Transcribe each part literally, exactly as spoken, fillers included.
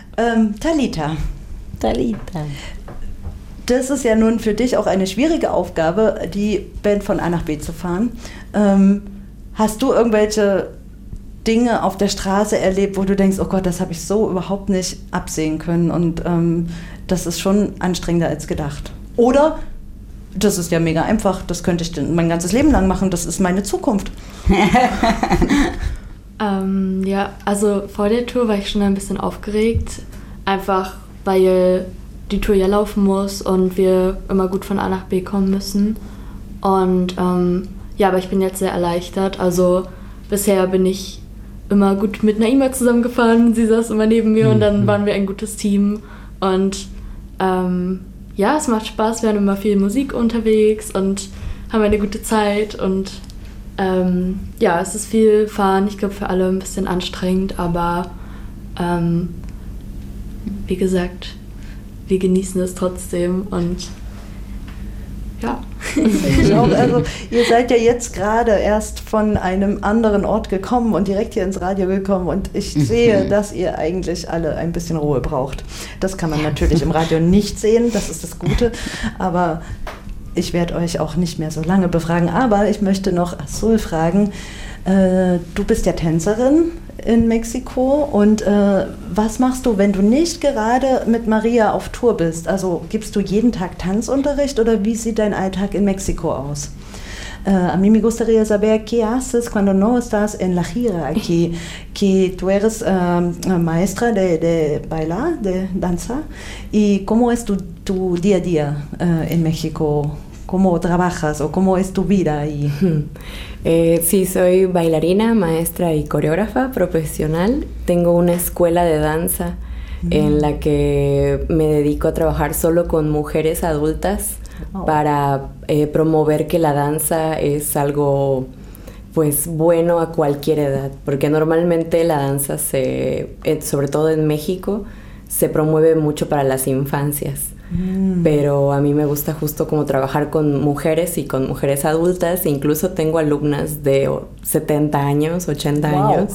Ähm, Talita. Talita. Das ist ja nun für dich auch eine schwierige Aufgabe, die Band von A nach B zu fahren. Ähm, hast du irgendwelche Dinge auf der Straße erlebt, wo du denkst, oh Gott, das habe ich so überhaupt nicht absehen können und ähm, das ist schon anstrengender als gedacht? Oder, das ist ja mega einfach, das könnte ich mein ganzes Leben lang machen, das ist meine Zukunft. ähm, ja, also vor der Tour war ich schon ein bisschen aufgeregt, einfach weil die Tour ja laufen muss und wir immer gut von A nach B kommen müssen. Und ähm, ja, aber ich bin jetzt sehr erleichtert. Also bisher bin ich immer gut mit Naima zusammengefahren. Sie saß immer neben mir mhm. und dann waren wir ein gutes Team. Und ähm, ja, es macht Spaß. Wir haben immer viel Musik unterwegs und haben eine gute Zeit. Und ähm, ja, es ist viel Fahren. Ich glaube, für alle ein bisschen anstrengend, aber ähm, wie gesagt, wir genießen es trotzdem und ja. Ich auch. Also, ihr seid ja jetzt gerade erst von einem anderen Ort gekommen und direkt hier ins Radio gekommen und ich sehe, dass ihr eigentlich alle ein bisschen Ruhe braucht. Das kann man natürlich im Radio nicht sehen, das ist das Gute, aber ich werde euch auch nicht mehr so lange befragen, aber ich möchte noch Azul fragen, äh, du bist ja Tänzerin in Mexiko und äh, was machst du, wenn du nicht gerade mit Maria auf Tour bist? Also gibst du jeden Tag Tanzunterricht oder wie sieht dein Alltag in Mexiko aus? Uh, a mí me gustaría saber qué haces cuando no estás en la gira aquí, que tú eres uh, maestra de, de bailar, de danza, y cómo es tu, tu día a día uh, en México, cómo trabajas o cómo es tu vida ahí. Eh, sí, soy bailarina, maestra y coreógrafa profesional. Tengo una escuela de danza mm. en la que me dedico a trabajar solo con mujeres adultas. Oh. Para eh, promover que la danza es algo pues bueno a cualquier edad, porque normalmente la danza se, eh, sobre todo en México, se promueve mucho para las infancias, mm. pero a mí me gusta justo como trabajar con mujeres y con mujeres adultas, incluso tengo alumnas de setenta años, ochenta wow. años,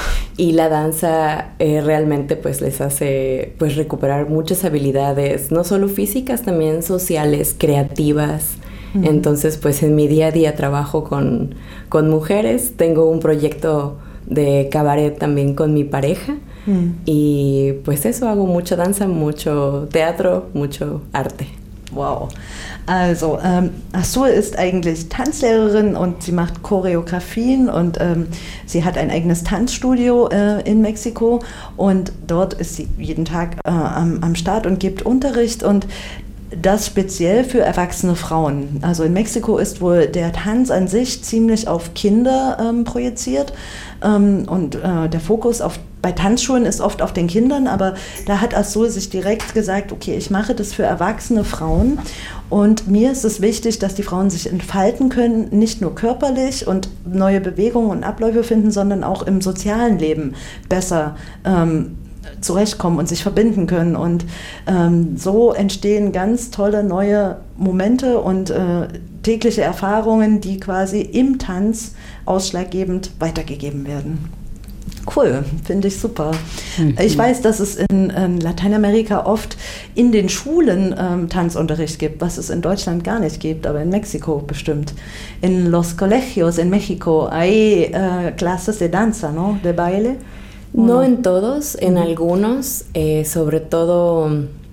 y la danza eh, realmente pues les hace pues recuperar muchas habilidades, no solo físicas, también sociales, creativas. Mm. Entonces pues en mi día a día trabajo con, con mujeres, tengo un proyecto de cabaret también con mi pareja. Mm. Y pues eso, hago mucha danza, mucho teatro, mucho arte. Wow. Also, ähm, Azul ist eigentlich Tanzlehrerin und sie macht Choreografien und ähm, sie hat ein eigenes Tanzstudio äh, in Mexiko und dort ist sie jeden Tag äh, am, am Start und gibt Unterricht und das speziell für erwachsene Frauen. Also in Mexiko ist wohl der Tanz an sich ziemlich auf Kinder ähm, projiziert ähm, und äh, der Fokus auf, bei Tanzschulen ist oft auf den Kindern, aber da hat Azul sich direkt gesagt, okay, ich mache das für erwachsene Frauen und mir ist es wichtig, dass die Frauen sich entfalten können, nicht nur körperlich und neue Bewegungen und Abläufe finden, sondern auch im sozialen Leben besser ähm, zurechtkommen und sich verbinden können und ähm, so entstehen ganz tolle neue Momente und äh, tägliche Erfahrungen, die quasi im Tanz ausschlaggebend weitergegeben werden. Cool, finde ich super. Mhm. Ich weiß, dass es in, in Lateinamerika oft in den Schulen ähm, Tanzunterricht gibt, was es in Deutschland gar nicht gibt, aber in Mexiko bestimmt. In los colegios en México hay äh, clases de danza, ¿no? De baile. No en todos, en algunos, eh, sobre todo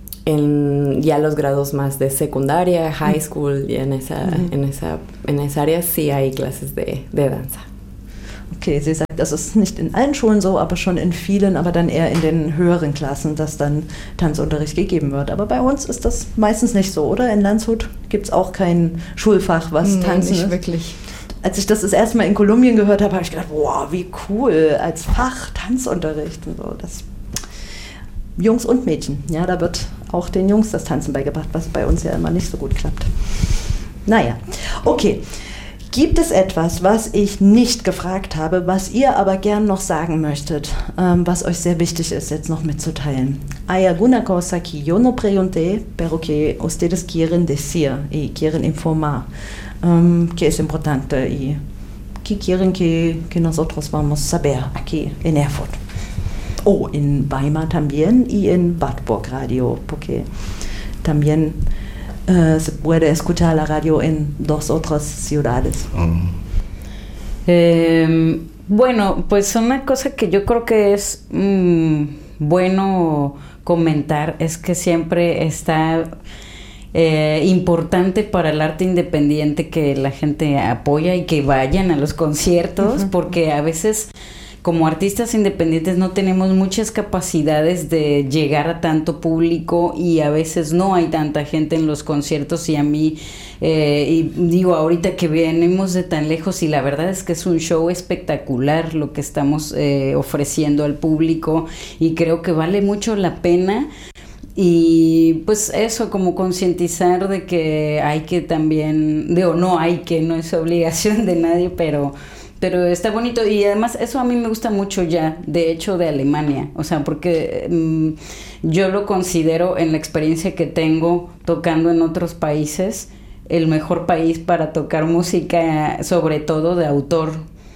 en ya los grados más de secundaria, high school, y en esa, mhm. en esa, en esa área sí hay clases de, de danza. Okay, sie sagt, das ist nicht in allen Schulen so, aber schon in vielen, aber dann eher in den höheren Klassen, dass dann Tanzunterricht gegeben wird. Aber bei uns ist das meistens nicht so, oder? In Landshut gibt es auch kein Schulfach, was nee, Tanzen nicht ist. Wirklich. Als ich das das erste Mal in Kolumbien gehört habe, habe ich gedacht, wow, wie cool, als Fach Tanzunterricht und so. Das Jungs und Mädchen, ja, da wird auch den Jungs das Tanzen beigebracht, was bei uns ja immer nicht so gut klappt. Naja, okay. Gibt es etwas, was ich nicht gefragt habe, was ihr aber gern noch sagen möchtet, ähm, was euch sehr wichtig ist, jetzt noch mitzuteilen? ¿Hay alguna cosa que yo no pregunté, pero que ustedes quieren decir y quieren informar? Um, que es importante y que quieren que, que nosotros vamos a saber aquí en Erfurt. oh, en Weimar también y en Wartburg Radio, porque también uh, se puede escuchar la radio en dos otras ciudades. Mm. Eh, bueno, pues una cosa que yo creo que es mmm, bueno comentar es que siempre está eh, importante para el arte independiente que la gente apoya y que vayan a los conciertos, uh-huh. porque a veces como artistas independientes no tenemos muchas capacidades de llegar a tanto público y a veces no hay tanta gente en los conciertos y a mí, eh, y digo ahorita que venimos de tan lejos y la verdad es que es un show espectacular lo que estamos eh, ofreciendo al público y creo que vale mucho la pena. Y pues eso, como concientizar de que hay que también, digo, no hay que, no es obligación de nadie, pero... Pero está bonito y además eso a mí me gusta mucho ya, de hecho, de Alemania. O sea, porque mmm, yo lo considero en la experiencia que tengo tocando en otros países, el mejor país para tocar música, sobre todo de autor,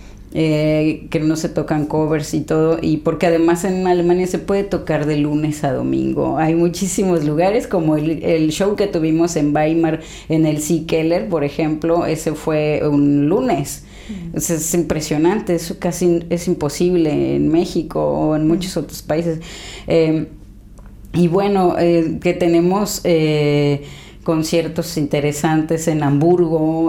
eh, que no se tocan covers y todo. Y porque además en Alemania se puede tocar de lunes a domingo. Hay muchísimos lugares, como el, el show que tuvimos en Weimar, en el Sea Keller, por ejemplo, ese fue un lunes. Es, es impresionante, eso casi es imposible en México o en muchos otros países. Eh, y bueno, eh, que tenemos eh, conciertos interesantes en Hamburgo,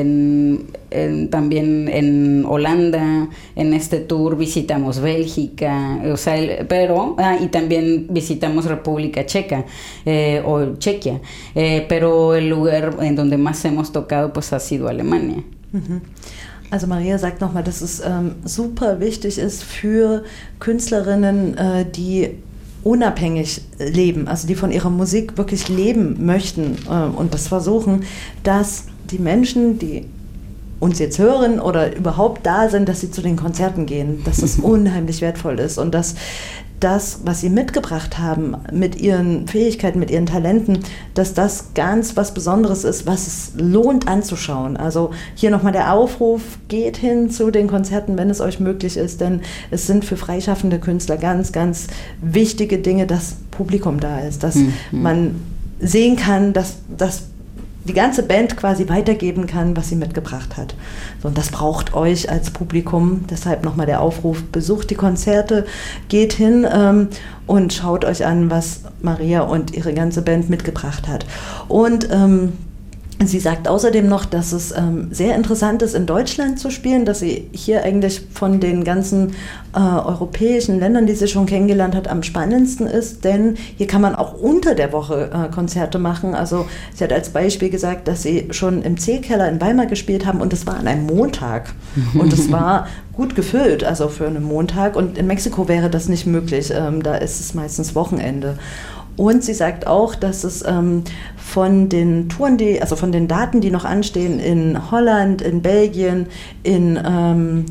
en, en, también en Holanda, en este tour visitamos Bélgica, o sea, el, pero, ah, y también visitamos República Checa eh, o Chequia, eh, pero el lugar en donde más hemos tocado pues ha sido Alemania. Uh-huh. Also Maria sagt nochmal, dass es ähm, super wichtig ist für Künstlerinnen, äh, die unabhängig leben, also die von ihrer Musik wirklich leben möchten äh, und das versuchen, dass die Menschen, die uns jetzt hören oder überhaupt da sind, dass sie zu den Konzerten gehen, dass das unheimlich wertvoll ist und dass das, was sie mitgebracht haben, mit ihren Fähigkeiten, mit ihren Talenten, dass das ganz was Besonderes ist, was es lohnt anzuschauen. Also hier nochmal der Aufruf, geht hin zu den Konzerten, wenn es euch möglich ist, denn es sind für freischaffende Künstler ganz, ganz wichtige Dinge, dass Publikum da ist, dass mhm. man sehen kann, dass das die ganze Band quasi weitergeben kann, was sie mitgebracht hat. So, und das braucht euch als Publikum. Deshalb nochmal der Aufruf, besucht die Konzerte, geht hin ähm, und schaut euch an, was Maria und ihre ganze Band mitgebracht hat. Und ähm, sie sagt außerdem noch, dass es ähm, sehr interessant ist, in Deutschland zu spielen, dass sie hier eigentlich von den ganzen äh, europäischen Ländern, die sie schon kennengelernt hat, am spannendsten ist, denn hier kann man auch unter der Woche äh, Konzerte machen. Also sie hat als Beispiel gesagt, dass sie schon im C-Keller in Weimar gespielt haben und das war an einem Montag und es war gut gefüllt, also für einen Montag, und in Mexiko wäre das nicht möglich, ähm, da ist es meistens Wochenende. Und sie sagt auch, dass es ähm, von den Touren, die, also von den Daten, die noch anstehen in Holland, in Belgien, in ähm,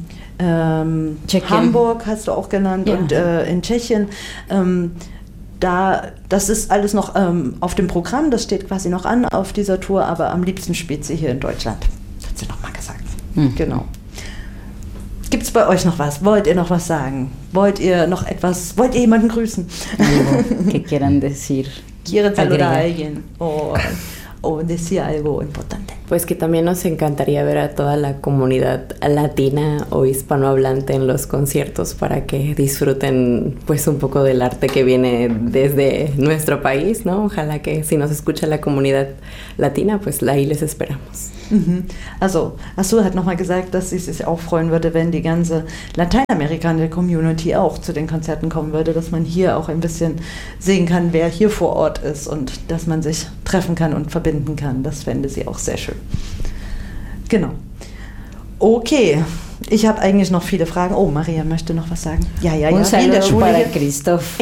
ähm, Hamburg, hast du auch genannt, ja. und äh, in Tschechien, ähm, da, das ist alles noch ähm, auf dem Programm, das steht quasi noch an auf dieser Tour, aber am liebsten spielt sie hier in Deutschland. Hat sie nochmal gesagt. Mhm. Genau. Gibt es bei euch noch was? Wollt ihr noch was sagen? Wollt ihr noch etwas? Wollt ihr jemanden grüßen? Algo que quieran decir. ¿Quieren saludar a alguien? O, o decir algo importante. Pues que también nos encantaría ver a toda la comunidad latina o hispanohablante en los conciertos para que disfruten pues un poco del arte que viene desde nuestro país, ¿no? Ojalá que si nos escucha la comunidad latina, pues ahí les esperamos. Also, Azul hat nochmal gesagt, dass sie sich auch freuen würde, wenn die ganze lateinamerikanische Community auch zu den Konzerten kommen würde, dass man hier auch ein bisschen sehen kann, wer hier vor Ort ist und dass man sich treffen kann und verbinden kann. Das fände sie auch sehr schön. Genau. Okay, ich habe eigentlich noch viele Fragen. Oh, Maria möchte noch was sagen. Ja, ja, ja. Un saludo para Christoph.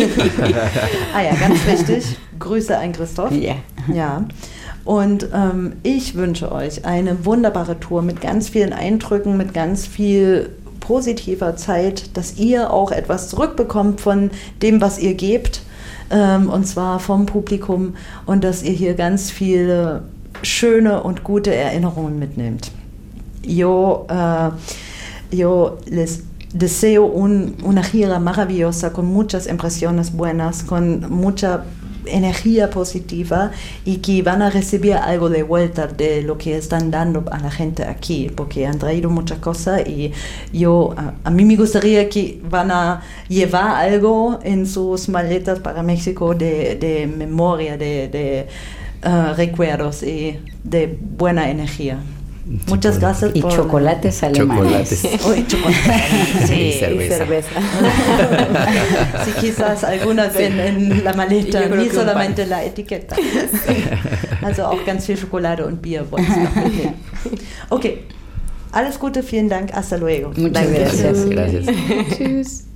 Ah ja, ganz wichtig. Grüße an Christoph. Ja. Ja. Und ähm, ich wünsche euch eine wunderbare Tour mit ganz vielen Eindrücken, mit ganz viel positiver Zeit, dass ihr auch etwas zurückbekommt von dem, was ihr gebt, ähm, und zwar vom Publikum, und dass ihr hier ganz viele schöne und gute Erinnerungen mitnehmt. Yo, uh, yo les deseo un, una gira maravillosa con muchas impresiones buenas, con mucha energía positiva y que van a recibir algo de vuelta de lo que están dando a la gente aquí, porque han traído muchas cosas y yo, a, a mí me gustaría que van a llevar algo en sus maletas para México de, de memoria, de, de uh, recuerdos y de buena energía. Muchas gracias. Y por chocolates la... alemanes. Chocolates. Oh, y chocolates. Sí, y cerveza. Y cerveza. Sí, quizás algunas sí. en, en la maleta, nie solamente la etiqueta. Also auch ganz viel Schokolade und Bier wollen Sie noch mitnehmen. Okay, alles Gute, vielen Dank, hasta luego. Muchas gracias. Gracias. Tschüss.